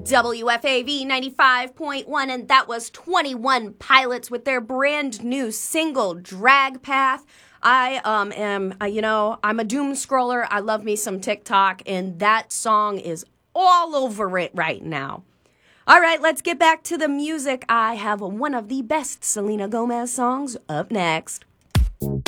WFAV 95.1, and that was 21 Pilots with their brand new single, Drag Path. I I'm a doom scroller. I love me some TikTok, and that song is all over it right now. All right, let's get back to the music. I have one of the best Selena Gomez songs up next.